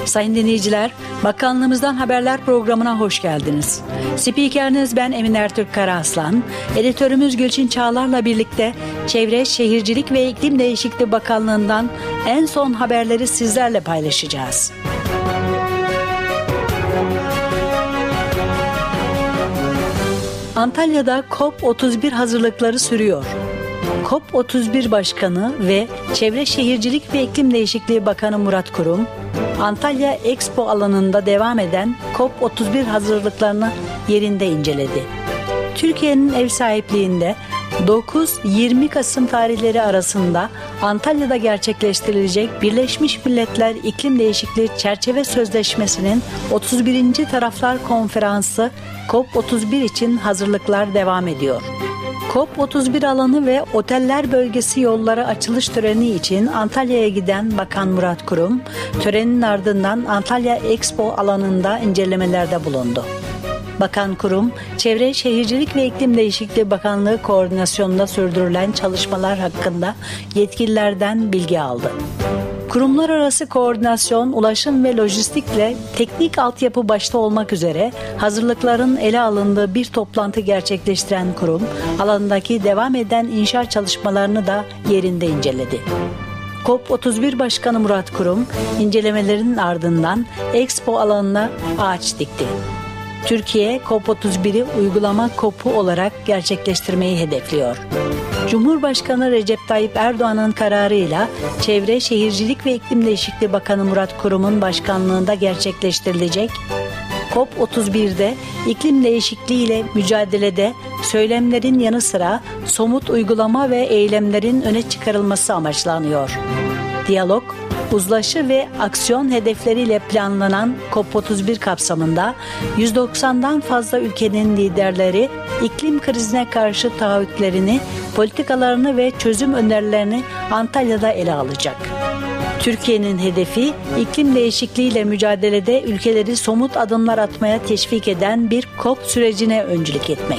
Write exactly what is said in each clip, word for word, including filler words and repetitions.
Sayın dinleyiciler, Bakanlığımızdan Haberler programına hoş geldiniz. Spikeriniz ben Emine Ertürk Karaaslan, editörümüz Gülçin Çağlar'la birlikte Çevre, Şehircilik ve İklim Değişikliği Bakanlığı'ndan en son haberleri sizlerle paylaşacağız. Antalya'da COP otuz bir hazırlıkları sürüyor. COP otuz bir Başkanı ve Çevre, Şehircilik ve İklim Değişikliği Bakanı Murat Kurum, Antalya Expo alanında devam eden COP otuz bir hazırlıklarını yerinde inceledi. Türkiye'nin ev sahipliğinde dokuz yirmi Kasım tarihleri arasında Antalya'da gerçekleştirilecek Birleşmiş Milletler İklim Değişikliği Çerçeve Sözleşmesi'nin otuz birinci Taraflar Konferansı COP otuz bir için hazırlıklar devam ediyor. COP otuz bir alanı ve oteller bölgesi yolları açılış töreni için Antalya'ya giden Bakan Murat Kurum, törenin ardından Antalya Expo alanında incelemelerde bulundu. Bakan Kurum, Çevre, Şehircilik ve İklim Değişikliği Bakanlığı koordinasyonunda sürdürülen çalışmalar hakkında yetkililerden bilgi aldı. Kurumlar arası koordinasyon, ulaşım ve lojistikle teknik altyapı başta olmak üzere hazırlıkların ele alındığı bir toplantı gerçekleştiren kurum, alandaki devam eden inşaat çalışmalarını da yerinde inceledi. COP otuz bir Başkanı Murat Kurum, incelemelerin ardından Expo alanına ağaç dikti. Türkiye, COP otuz biri uygulama COP'u olarak gerçekleştirmeyi hedefliyor. Cumhurbaşkanı Recep Tayyip Erdoğan'ın kararıyla Çevre, Şehircilik ve İklim Değişikliği Bakanı Murat Kurum'un başkanlığında gerçekleştirilecek COP otuz birde iklim değişikliği ile mücadelede söylemlerin yanı sıra somut uygulama ve eylemlerin öne çıkarılması amaçlanıyor. Diyalog, uzlaşı ve aksiyon hedefleriyle planlanan COP otuz bir kapsamında yüz doksandan fazla ülkenin liderleri iklim krizine karşı taahhütlerini, politikalarını ve çözüm önerilerini Antalya'da ele alacak. Türkiye'nin hedefi iklim değişikliğiyle mücadelede ülkeleri somut adımlar atmaya teşvik eden bir COP sürecine öncülük etmek.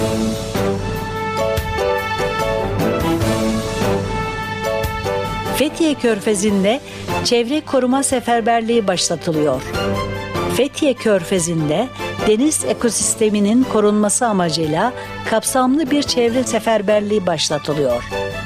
Fethiye Körfezi'nde çevre koruma seferberliği başlatılıyor. Fethiye Körfezi'nde deniz ekosisteminin korunması amacıyla kapsamlı bir çevre seferberliği başlatılıyor.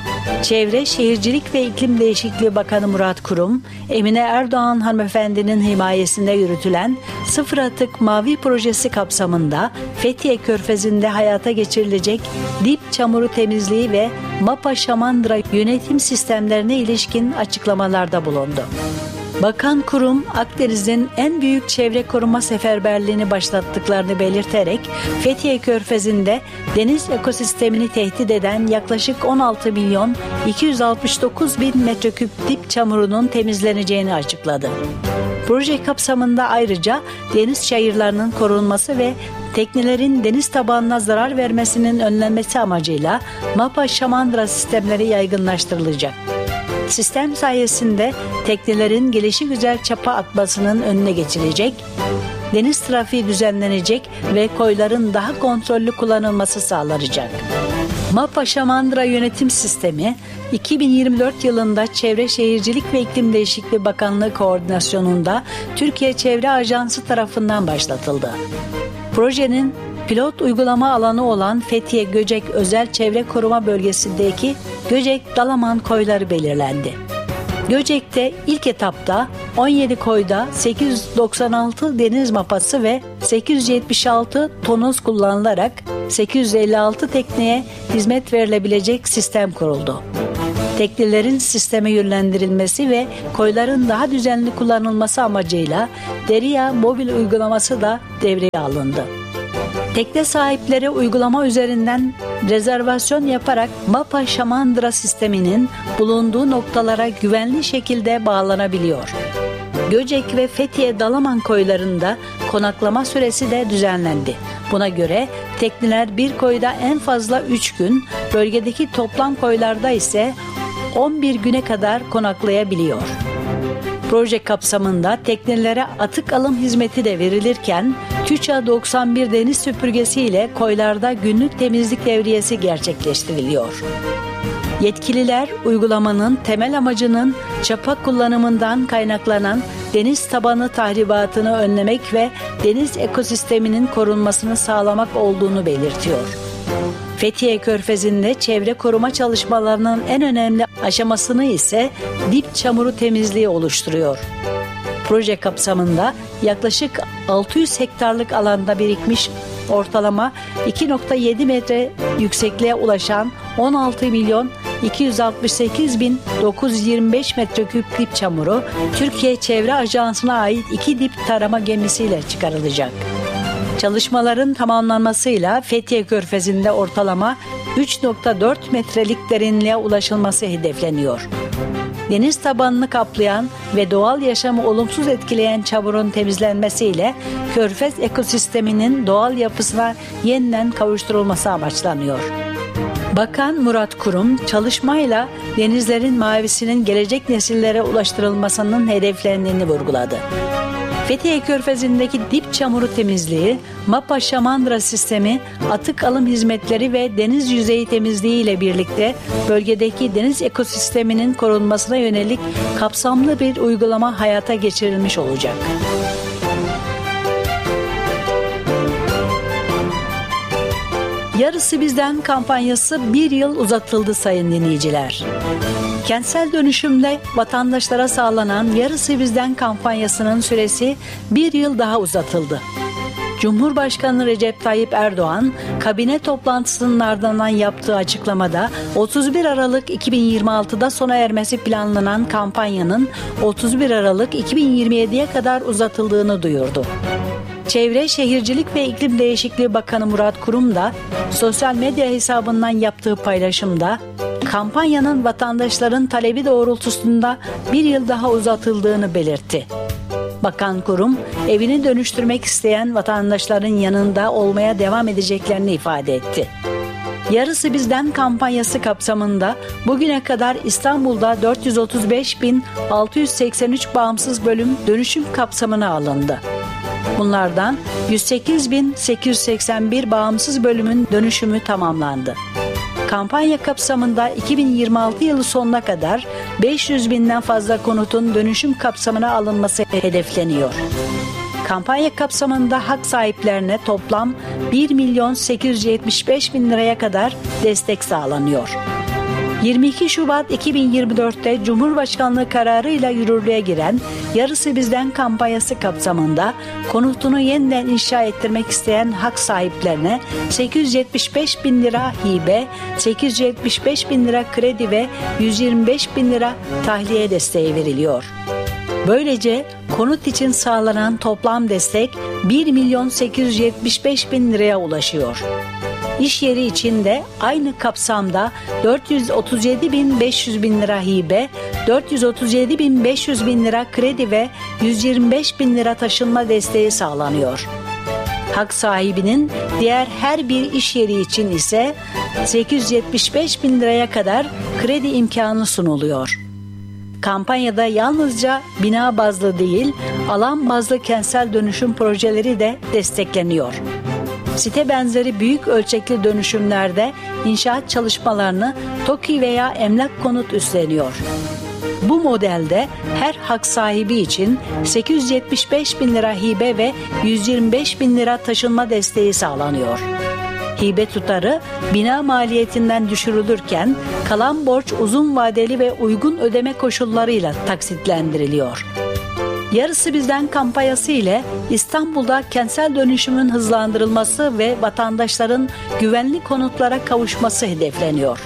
Çevre, Şehircilik ve İklim Değişikliği Bakanı Murat Kurum, Emine Erdoğan hanımefendinin himayesinde yürütülen Sıfır Atık Mavi Projesi kapsamında Fethiye Körfezi'nde hayata geçirilecek dip çamuru temizliği ve MAPA Şamandıra yönetim sistemlerine ilişkin açıklamalarda bulundu. Bakan Kurum, Akdeniz'in en büyük çevre koruma seferberliğini başlattıklarını belirterek Fethiye Körfezi'nde deniz ekosistemini tehdit eden yaklaşık on altı milyon iki yüz altmış dokuz bin metreküp dip çamurunun temizleneceğini açıkladı. Proje kapsamında ayrıca deniz çayırlarının korunması ve teknelerin deniz tabanına zarar vermesinin önlenmesi amacıyla MAPA Şamandıra sistemleri yaygınlaştırılacak. Sistem sayesinde teknelerin gelişigüzel çapa atmasının önüne geçilecek, deniz trafiği düzenlenecek ve koyların daha kontrollü kullanılması sağlanacak. MAPA Şamandıra Yönetim Sistemi, iki bin yirmi dört yılında Çevre, Şehircilik ve İklim Değişikliği Bakanlığı koordinasyonunda Türkiye Çevre Ajansı tarafından başlatıldı. Projenin pilot uygulama alanı olan Fethiye Göcek Özel Çevre Koruma Bölgesi'ndeki Göcek Dalaman koyları belirlendi. Göcek'te ilk etapta on yedi koyda sekiz yüz doksan altı deniz mapası ve sekiz yüz yetmiş altı tonoz kullanılarak sekiz yüz elli altı tekneye hizmet verilebilecek sistem kuruldu. Teknelerin sisteme yönlendirilmesi ve koyların daha düzenli kullanılması amacıyla Deria mobil uygulaması da devreye alındı. Tekne sahipleri uygulama üzerinden rezervasyon yaparak MAPA Şamandıra sisteminin bulunduğu noktalara güvenli şekilde bağlanabiliyor. Göcek ve Fethiye Dalaman koylarında konaklama süresi de düzenlendi. Buna göre tekneler bir koyda en fazla üç gün, bölgedeki toplam koylarda ise on bir güne kadar konaklayabiliyor. Proje kapsamında teknelere atık alım hizmeti de verilirken TÜÇA doksan bir deniz süpürgesi ile koylarda günlük temizlik devriyesi gerçekleştiriliyor. Yetkililer uygulamanın temel amacının çapa kullanımından kaynaklanan deniz tabanı tahribatını önlemek ve deniz ekosisteminin korunmasını sağlamak olduğunu belirtiyor. Fethiye Körfezi'nde çevre koruma çalışmalarının en önemli aşamasını ise dip çamuru temizliği oluşturuyor. Proje kapsamında yaklaşık altı yüz hektarlık alanda birikmiş ortalama iki virgül yedi metre yüksekliğe ulaşan on altı milyon iki yüz altmış sekiz bin dokuz yüz yirmi beş metreküp dip çamuru Türkiye Çevre Ajansı'na ait iki dip tarama gemisiyle çıkarılacak. Çalışmaların tamamlanmasıyla Fethiye Körfezi'nde ortalama üç virgül dört metrelik derinliğe ulaşılması hedefleniyor. Deniz tabanını kaplayan ve doğal yaşamı olumsuz etkileyen çamurun temizlenmesiyle Körfez ekosisteminin doğal yapısına yeniden kavuşturulması amaçlanıyor. Bakan Murat Kurum, çalışmayla denizlerin mavisinin gelecek nesillere ulaştırılmasının hedeflendiğini vurguladı. Fethiye Körfezi'ndeki dip çamuru temizliği, MAPA Şamandıra sistemi, atık alım hizmetleri ve deniz yüzeyi temizliği ile birlikte bölgedeki deniz ekosisteminin korunmasına yönelik kapsamlı bir uygulama hayata geçirilmiş olacak. Yarısı Bizden kampanyası bir yıl uzatıldı sayın dinleyiciler. Kentsel dönüşümde vatandaşlara sağlanan Yarısı Bizden kampanyasının süresi bir yıl daha uzatıldı. Cumhurbaşkanı Recep Tayyip Erdoğan, kabine toplantısının ardından yaptığı açıklamada otuz bir Aralık iki bin yirmi altıda sona ermesi planlanan kampanyanın otuz bir Aralık iki bin yirmi yediye kadar uzatıldığını duyurdu. Çevre, Şehircilik ve İklim Değişikliği Bakanı Murat Kurum da sosyal medya hesabından yaptığı paylaşımda kampanyanın vatandaşların talebi doğrultusunda bir yıl daha uzatıldığını belirtti. Bakan Kurum, evini dönüştürmek isteyen vatandaşların yanında olmaya devam edeceklerini ifade etti. Yarısı Bizden kampanyası kapsamında bugüne kadar İstanbul'da dört yüz otuz beş bin altı yüz seksen üç bağımsız bölüm dönüşüm kapsamına alındı. Bunlardan yüz sekiz bin sekiz yüz seksen bir bağımsız bölümün dönüşümü tamamlandı. Kampanya kapsamında iki bin yirmi altı yılı sonuna kadar beş yüz binden fazla konutun dönüşüm kapsamına alınması hedefleniyor. Kampanya kapsamında hak sahiplerine toplam bir milyon sekiz yüz yetmiş beş bin liraya kadar destek sağlanıyor. yirmi iki Şubat iki bin yirmi dörtte Cumhurbaşkanlığı kararıyla yürürlüğe giren Yarısı Bizden kampanyası kapsamında konutunu yeniden inşa ettirmek isteyen hak sahiplerine sekiz yüz yetmiş beş bin lira hibe, sekiz yüz yetmiş beş bin lira kredi ve yüz yirmi beş bin lira tahliye desteği veriliyor. Böylece konut için sağlanan toplam destek bir milyon sekiz yüz yetmiş beş bin liraya ulaşıyor. İş yeri için de aynı kapsamda dört yüz otuz yedi bin beş yüz bin lira hibe, dört yüz otuz yedi bin beş yüz bin lira kredi ve yüz yirmi beş bin lira taşınma desteği sağlanıyor. Hak sahibinin diğer her bir iş yeri için ise sekiz yüz yetmiş beş bin liraya kadar kredi imkanı sunuluyor. Kampanyada yalnızca bina bazlı değil, alan bazlı kentsel dönüşüm projeleri de destekleniyor. Site benzeri büyük ölçekli dönüşümlerde inşaat çalışmalarını TOKİ veya Emlak Konut üstleniyor. Bu modelde her hak sahibi için sekiz yüz yetmiş beş bin lira hibe ve yüz yirmi beş bin lira taşınma desteği sağlanıyor. Hibe tutarı bina maliyetinden düşürülürken kalan borç uzun vadeli ve uygun ödeme koşullarıyla taksitlendiriliyor. Yarısı Bizden kampanyası ile İstanbul'da kentsel dönüşümün hızlandırılması ve vatandaşların güvenli konutlara kavuşması hedefleniyor.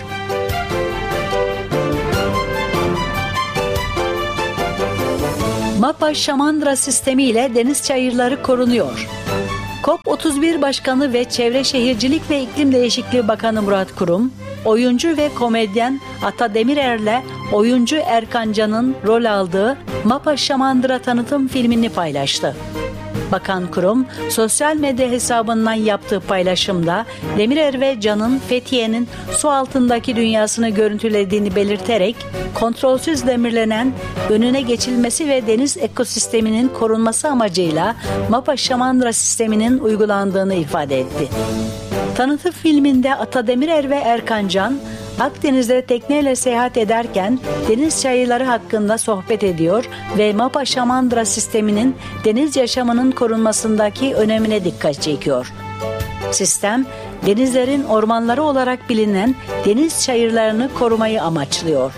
MAPA Şamandıra sistemi ile deniz çayırları korunuyor. COP otuz bir Başkanı ve Çevre Şehircilik ve İklim Değişikliği Bakanı Murat Kurum, oyuncu ve komedyen Ata Demirer'le oyuncu Erkan Can'ın rol aldığı MAPA Şamandıra tanıtım filmini paylaştı. Bakan Kurum, sosyal medya hesabından yaptığı paylaşımda Demirer ve Can'ın Fethiye'nin su altındaki dünyasını görüntülediğini belirterek kontrolsüz demirlenen, önüne geçilmesi ve deniz ekosisteminin korunması amacıyla MAPA Şamandıra sisteminin uygulandığını ifade etti. Tanıtım filminde Ata Demirer ve Erkan Can, Akdeniz'de tekneyle seyahat ederken deniz çayırları hakkında sohbet ediyor ve Mapa Şamandıra sisteminin deniz yaşamının korunmasındaki önemine dikkat çekiyor. Sistem, denizlerin ormanları olarak bilinen deniz çayırlarını korumayı amaçlıyor.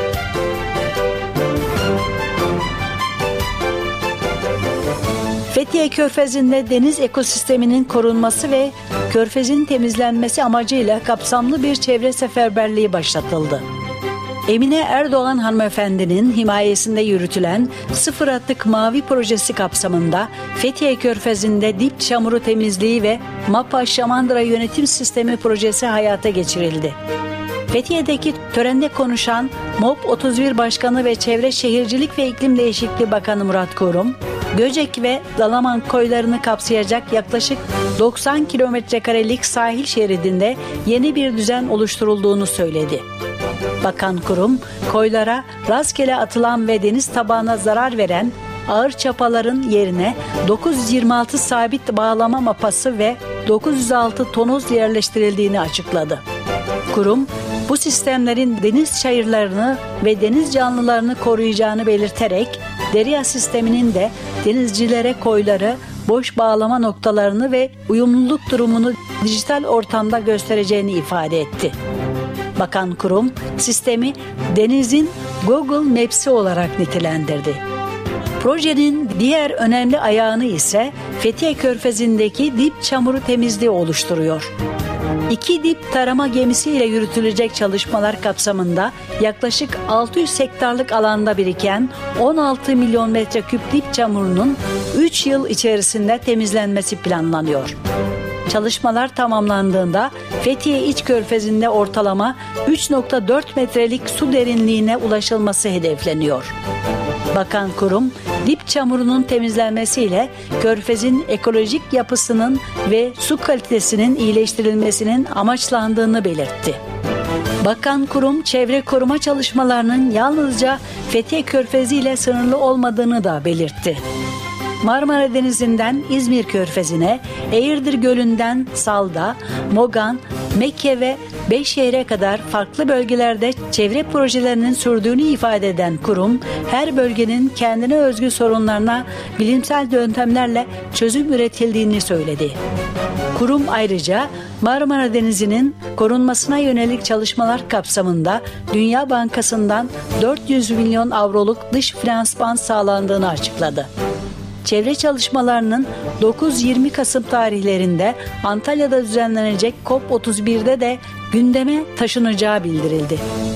Fethiye Körfezi'nde deniz ekosisteminin korunması ve körfezin temizlenmesi amacıyla kapsamlı bir çevre seferberliği başlatıldı. Emine Erdoğan hanımefendinin himayesinde yürütülen Sıfır Atık Mavi projesi kapsamında Fethiye Körfezi'nde dip çamuru temizliği ve Mapa Şamandıra Yönetim Sistemi projesi hayata geçirildi. Fethiye'deki törende konuşan MOP otuz bir Başkanı ve Çevre Şehircilik ve İklim Değişikliği Bakanı Murat Kurum, Göcek ve Dalaman koylarını kapsayacak yaklaşık doksan kilometre karelik sahil şeridinde yeni bir düzen oluşturulduğunu söyledi. Bakan Kurum, koylara rastgele atılan ve deniz tabağına zarar veren ağır çapaların yerine dokuz yüz yirmi altı sabit bağlama mapası ve dokuz yüz altı tonoz yerleştirildiğini açıkladı. Kurum, bu sistemlerin deniz çayırlarını ve deniz canlılarını koruyacağını belirterek, Derya sisteminin de denizcilere koyları, boş bağlama noktalarını ve uyumluluk durumunu dijital ortamda göstereceğini ifade etti. Bakan Kurum, sistemi denizin Google Maps'i olarak nitelendirdi. Projenin diğer önemli ayağını ise Fethiye Körfezi'ndeki dip çamuru temizliği oluşturuyor. İki dip tarama gemisiyle yürütülecek çalışmalar kapsamında yaklaşık altı yüz hektarlık alanda biriken on altı milyon metreküp dip çamurunun üç yıl içerisinde temizlenmesi planlanıyor. Çalışmalar tamamlandığında Fethiye İç Körfezi'nde ortalama üç nokta dört metrelik su derinliğine ulaşılması hedefleniyor. Bakan Kurum, dip çamurunun temizlenmesiyle Körfez'in ekolojik yapısının ve su kalitesinin iyileştirilmesinin amaçlandığını belirtti. Bakan Kurum, çevre koruma çalışmalarının yalnızca Fethiye Körfezi ile sınırlı olmadığını da belirtti. Marmara Denizi'nden İzmir Körfezi'ne, Eğirdir Gölü'nden Salda, Mogan, Mekke ve Beyşehir'e kadar farklı bölgelerde çevre projelerinin sürdüğünü ifade eden kurum, her bölgenin kendine özgü sorunlarına bilimsel yöntemlerle çözüm üretildiğini söyledi. Kurum ayrıca Marmara Denizi'nin korunmasına yönelik çalışmalar kapsamında Dünya Bankası'ndan dört yüz milyon avroluk dış finansman sağlandığını açıkladı. Çevre çalışmalarının dokuz yirmi Kasım tarihlerinde Antalya'da düzenlenecek COP otuz bir'de de gündeme taşınacağı bildirildi.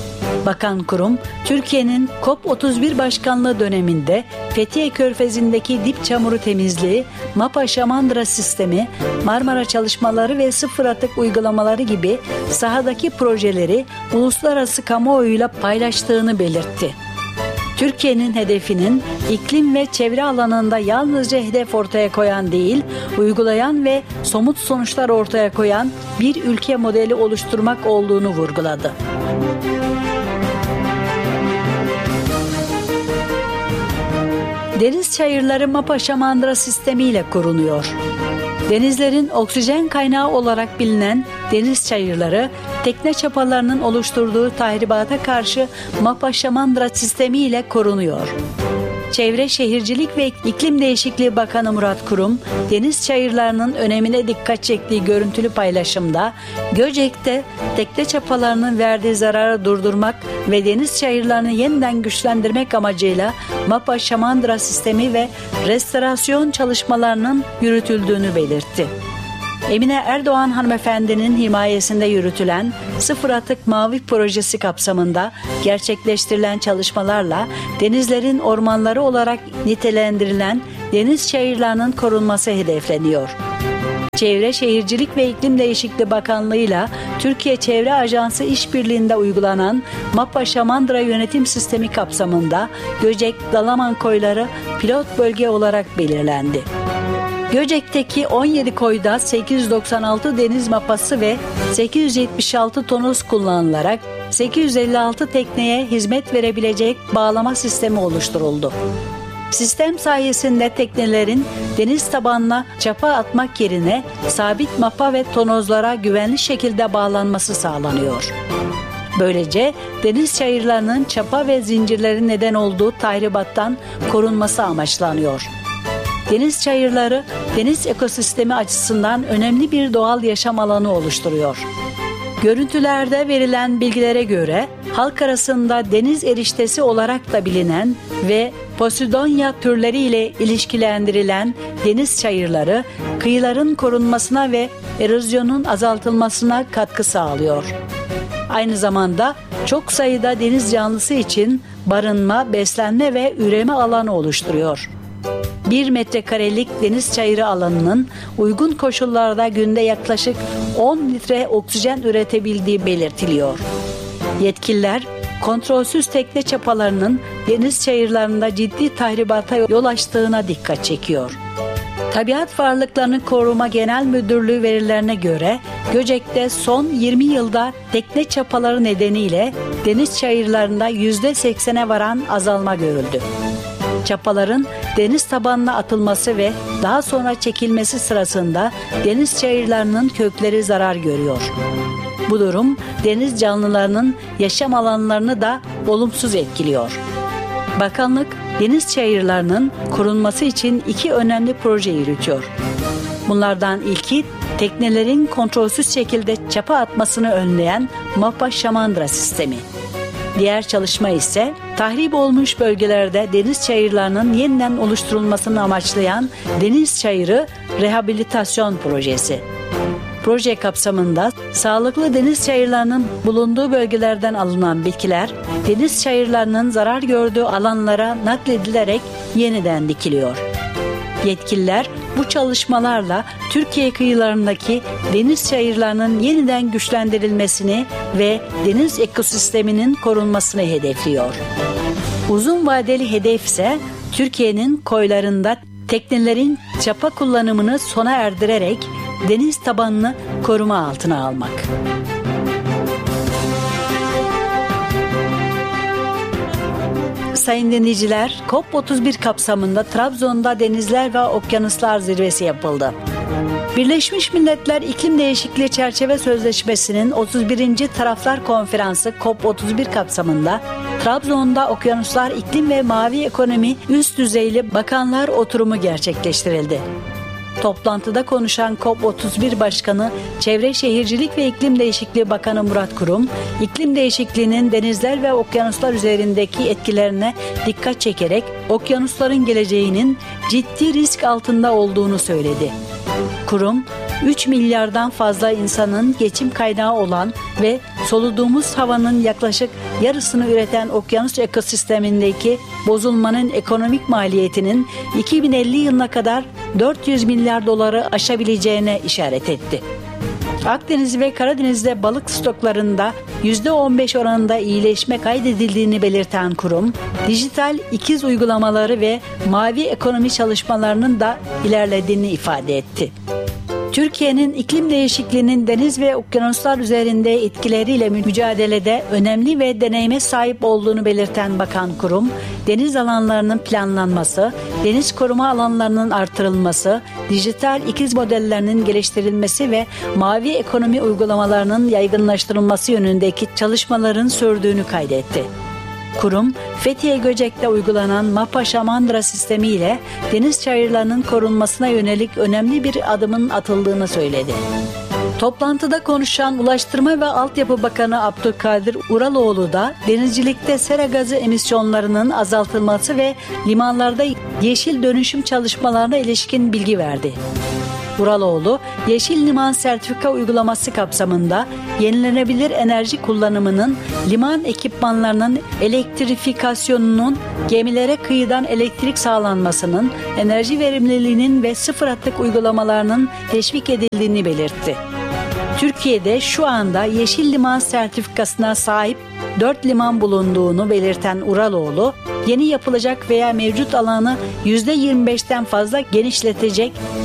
Bakan Kurum, Türkiye'nin COP otuz bir başkanlığı döneminde Fethiye Körfezi'ndeki dip çamuru temizliği, Mapa Şamandıra sistemi, Marmara çalışmaları ve sıfır atık uygulamaları gibi sahadaki projeleri uluslararası kamuoyuyla paylaştığını belirtti. Türkiye'nin hedefinin iklim ve çevre alanında yalnızca hedef ortaya koyan değil, uygulayan ve somut sonuçlar ortaya koyan bir ülke modeli oluşturmak olduğunu vurguladı. Deniz çayırları Mapa Şamandıra sistemiyle korunuyor. Denizlerin oksijen kaynağı olarak bilinen deniz çayırları, tekne çapalarının oluşturduğu tahribata karşı Mapa Şamandıra sistemiyle korunuyor. Çevre Şehircilik ve İklim Değişikliği Bakanı Murat Kurum, deniz çayırlarının önemine dikkat çektiği görüntülü paylaşımda, Göcek'te tekne çapalarının verdiği zararı durdurmak ve deniz çayırlarını yeniden güçlendirmek amacıyla Mapa Şamandıra sistemi ve restorasyon çalışmalarının yürütüldüğünü belirtti. Emine Erdoğan hanımefendinin himayesinde yürütülen Sıfır Atık Mavi projesi kapsamında gerçekleştirilen çalışmalarla denizlerin ormanları olarak nitelendirilen deniz çayırlarının korunması hedefleniyor. Çevre Şehircilik ve İklim Değişikliği Bakanlığı'yla Türkiye Çevre Ajansı işbirliğinde uygulanan Mapa Şamandıra Yönetim Sistemi kapsamında Göcek, Dalaman koyları pilot bölge olarak belirlendi. Göcek'teki on yedi koyda sekiz yüz doksan altı deniz mapası ve sekiz yüz yetmiş altı tonoz kullanılarak sekiz yüz elli altı tekneye hizmet verebilecek bağlama sistemi oluşturuldu. Sistem sayesinde teknelerin deniz tabanına çapa atmak yerine sabit mapa ve tonozlara güvenli şekilde bağlanması sağlanıyor. Böylece deniz çayırlarının çapa ve zincirlerin neden olduğu tahribattan korunması amaçlanıyor. Deniz çayırları, deniz ekosistemi açısından önemli bir doğal yaşam alanı oluşturuyor. Görüntülerde verilen bilgilere göre halk arasında deniz eriştesi olarak da bilinen ve Posidonia türleri ile ilişkilendirilen deniz çayırları, kıyıların korunmasına ve erozyonun azaltılmasına katkı sağlıyor. Aynı zamanda çok sayıda deniz canlısı için barınma, beslenme ve üreme alanı oluşturuyor. Bir metrekarelik deniz çayırı alanının uygun koşullarda günde yaklaşık on litre oksijen üretebildiği belirtiliyor. Yetkililer, kontrolsüz tekne çapalarının deniz çayırlarında ciddi tahribata yol açtığına dikkat çekiyor. Tabiat Varlıklarını Koruma Genel Müdürlüğü verilerine göre Göcek'te son yirmi yılda tekne çapaları nedeniyle deniz çayırlarında yüzde seksene varan azalma görüldü. Çapaların deniz tabanına atılması ve daha sonra çekilmesi sırasında deniz çayırlarının kökleri zarar görüyor. Bu durum deniz canlılarının yaşam alanlarını da olumsuz etkiliyor. Bakanlık, deniz çayırlarının korunması için iki önemli proje yürütüyor. Bunlardan ilki, teknelerin kontrolsüz şekilde çapa atmasını önleyen Mapa Şamandıra sistemi. Diğer çalışma ise tahrip olmuş bölgelerde deniz çayırlarının yeniden oluşturulmasını amaçlayan Deniz Çayırı Rehabilitasyon Projesi. Proje kapsamında sağlıklı deniz çayırlarının bulunduğu bölgelerden alınan bitkiler, deniz çayırlarının zarar gördüğü alanlara nakledilerek yeniden dikiliyor. Yetkililer bu çalışmalarla Türkiye kıyılarındaki deniz çayırlarının yeniden güçlendirilmesini ve deniz ekosisteminin korunmasını hedefliyor. Uzun vadeli hedef ise Türkiye'nin koylarında teknelerin çapa kullanımını sona erdirerek deniz tabanını koruma altına almak. Sayın dinleyiciler, COP otuz bir kapsamında Trabzon'da Denizler ve Okyanuslar Zirvesi yapıldı. Birleşmiş Milletler İklim Değişikliği Çerçeve Sözleşmesi'nin otuz birinci Taraflar Konferansı COP otuz bir kapsamında Trabzon'da Okyanuslar, İklim ve Mavi Ekonomi üst düzeyli bakanlar oturumu gerçekleştirildi. Toplantıda konuşan COP otuz bir Başkanı, Çevre Şehircilik ve İklim Değişikliği Bakanı Murat Kurum, iklim değişikliğinin denizler ve okyanuslar üzerindeki etkilerine dikkat çekerek okyanusların geleceğinin ciddi risk altında olduğunu söyledi. Kurum, üç milyardan fazla insanın geçim kaynağı olan ve soluduğumuz havanın yaklaşık yarısını üreten okyanus ekosistemindeki bozulmanın ekonomik maliyetinin iki bin elli yılına kadar dört yüz milyar doları aşabileceğine işaret etti. Akdeniz ve Karadeniz'de balık stoklarında yüzde on beş oranında iyileşme kaydedildiğini belirten kurum, dijital ikiz uygulamaları ve mavi ekonomi çalışmalarının da ilerlediğini ifade etti. Türkiye'nin iklim değişikliğinin deniz ve okyanuslar üzerinde etkileriyle mücadelede önemli ve deneyime sahip olduğunu belirten Bakan Kurum, deniz alanlarının planlanması, deniz koruma alanlarının artırılması, dijital ikiz modellerinin geliştirilmesi ve mavi ekonomi uygulamalarının yaygınlaştırılması yönündeki çalışmaların sürdüğünü kaydetti. Kurum, Fethiye Göcek'te uygulanan Mapa Şamandıra sistemi ile deniz çayırlarının korunmasına yönelik önemli bir adımın atıldığını söyledi. Toplantıda konuşan Ulaştırma ve Altyapı Bakanı Abdülkadir Uraloğlu da denizcilikte sera gazı emisyonlarının azaltılması ve limanlarda yeşil dönüşüm çalışmalarına ilişkin bilgi verdi. Uraloğlu, Yeşil Liman Sertifika uygulaması kapsamında yenilenebilir enerji kullanımının, liman ekipmanlarının elektrifikasyonunun, gemilere kıyıdan elektrik sağlanmasının, enerji verimliliğinin ve sıfır atık uygulamalarının teşvik edildiğini belirtti. Türkiye'de şu anda Yeşil Liman sertifikasına sahip dört liman bulunduğunu belirten Uraloğlu, yeni yapılacak veya mevcut alanı yüzde yirmi beşten fazla genişletecek